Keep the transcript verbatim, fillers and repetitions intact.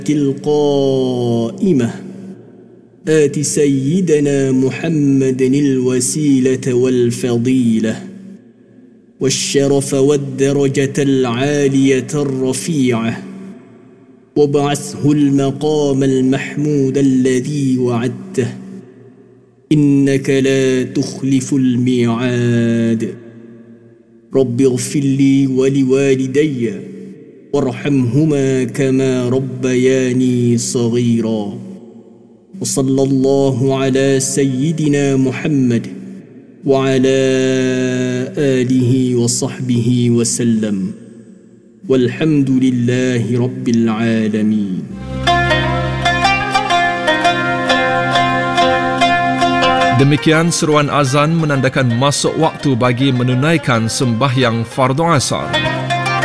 القائمة آت سيدنا محمد الوسيلة والفضيلة والشرف والدرجة العالية الرفيعة وابعثه المقام المحمود الذي وعدته إنك لا تخلف الميعاد رب اغفر لي ولوالدي وارحمهما كما ربياني صغيرا وصلى الله على سيدنا محمد وعلى آله وصحبه وسلم والحمد لله رب العالمين. Demikian seruan azan menandakan masuk waktu bagi menunaikan sembahyang fardu asar.